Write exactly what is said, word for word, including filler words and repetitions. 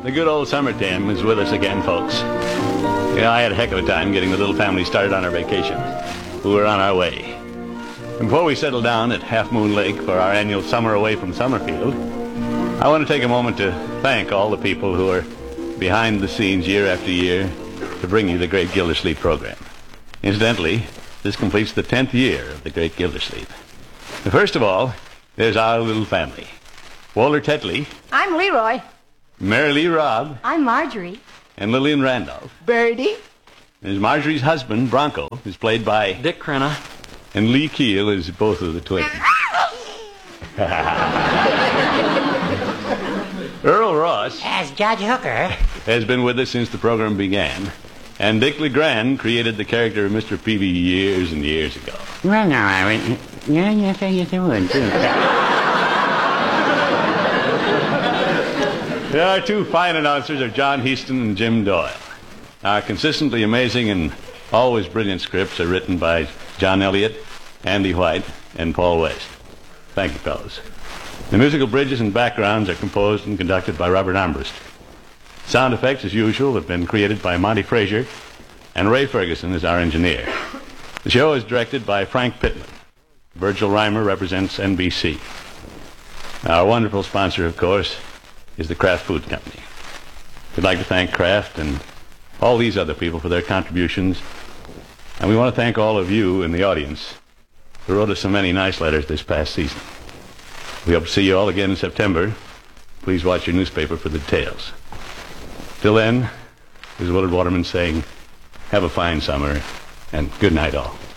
The good old summertime is with us again, folks. You know, I had a heck of a time getting the little family started on our vacation. We were on our way. And before we settled down at Half Moon Lake for our annual summer away from Summerfield, I want to take a moment to thank all the people who are behind the scenes year after year to bring you the Great Gildersleeve program. Incidentally, this completes the tenth year of the Great Gildersleeve. And first of all, there's our little family. Walter Tetley. I'm Leroy. Mary Lee Robb. I'm Marjorie. And Lillian Randolph. Birdie. There's Marjorie's husband, Bronco, who's played by Dick Crenna. And Lee Keel is both of the twins. Earl Ross As Judge Hooker. has been with us since the program began. And Dick LeGrand created the character of Mister Peavy years and years ago. Well, no, I would. Yeah, yes, I guess I would, too. Our two fine announcers are John Heaston and Jim Doyle. Our consistently amazing and always brilliant scripts are written by John Elliott, Andy White, and Paul West. Thank you, fellas. The musical bridges and backgrounds are composed and conducted by Robert Armbrust. Sound effects, as usual, have been created by Monty Frazier, and Ray Ferguson is our engineer. The show is directed by Frank Pittman. Virgil Reimer represents N B C. Our wonderful sponsor, of course, is the Kraft Food Company. We'd like to thank Kraft and all these other people for their contributions, and we want to thank all of you in the audience who wrote us so many nice letters this past season. We hope to see you all again in September. Please watch your newspaper for the details. Till then, this is Willard Waterman saying, have a fine summer, and good night all.